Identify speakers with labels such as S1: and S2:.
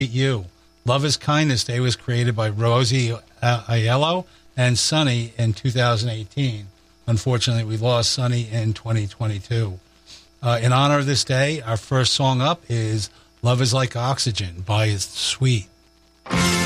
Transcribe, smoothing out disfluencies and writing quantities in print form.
S1: You. Love is Kindness Day was created by Rosie Aiello and Sonny in 2018. Unfortunately, we lost Sonny in 2022. In honor of this day, our first song up is Love is Like Oxygen by Sweet.